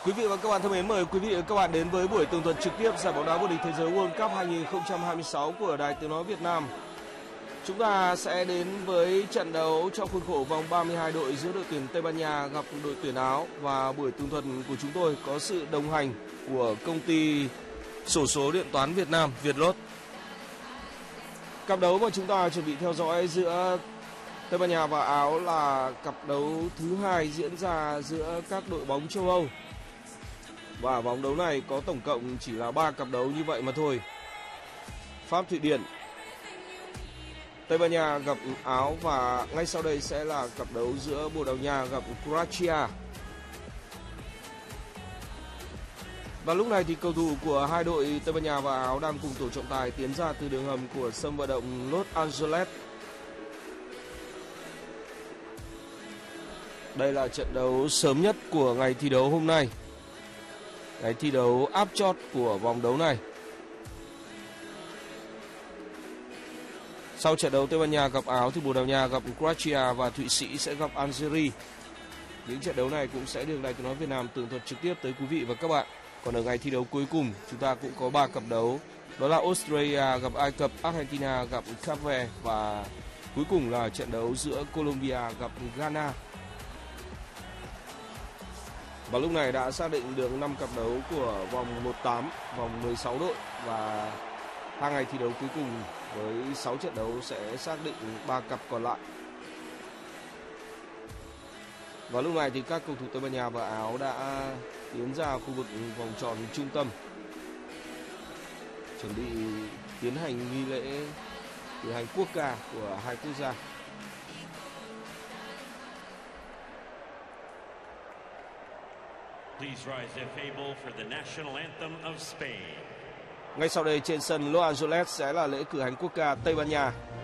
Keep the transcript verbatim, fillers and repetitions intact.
Quý vị và các bạn thân mến, mời quý vị và các bạn đến với buổi tường thuật trực tiếp giải bóng đá vô địch thế giới World Cup hai không hai sáu của Đài Tiếng nói Việt Nam. Chúng ta sẽ đến với trận đấu trong khuôn khổ vòng ba mươi hai đội giữa đội tuyển Tây Ban Nha gặp đội tuyển Áo, và buổi tường thuật của chúng tôi có sự đồng hành của công ty xổ số điện toán Việt Nam Vietlott. Cặp đấu mà chúng ta chuẩn bị theo dõi giữa Tây Ban Nha và Áo là cặp đấu thứ hai diễn ra giữa các đội bóng châu Âu. Và vòng đấu này có tổng cộng chỉ là ba cặp đấu như vậy mà thôi. Pháp Thụy Điển, Tây Ban Nha gặp Áo, và ngay sau đây sẽ là cặp đấu giữa Bồ Đào Nha gặp Croatia. Và lúc này thì cầu thủ của hai đội Tây Ban Nha và Áo đang cùng tổ trọng tài tiến ra từ đường hầm của sân vận động Los Angeles. Đây là trận đấu sớm nhất của ngày thi đấu hôm nay, ngày thi đấu áp chót của vòng đấu này. Sau trận đấu Tây Ban Nha gặp Áo thì Bồ Đào Nha gặp Croatia và Thụy Sĩ sẽ gặp Algeria. Những trận đấu này cũng sẽ được Đài Tiếng nói Việt Nam tường thuật trực tiếp tới quý vị và các bạn. Còn ở ngày thi đấu cuối cùng, chúng ta cũng có ba cặp đấu, đó là Australia gặp Ai Cập, Argentina gặp Cape Verde, và cuối cùng là trận đấu giữa Colombia gặp Ghana. Và lúc này đã xác định được năm cặp đấu của vòng một tám, vòng mười sáu đội, và hai ngày thi đấu cuối cùng với sáu trận đấu sẽ xác định ba cặp còn lại. Và lúc này thì các cầu thủ Tây Ban Nha và Áo đã tiến ra khu vực vòng tròn trung tâm, chuẩn bị tiến hành nghi lễ cử hành quốc ca của hai quốc gia. Ngay sau đây trên sân Los Angeles sẽ là lễ cử hành quốc ca Tây Ban Nha.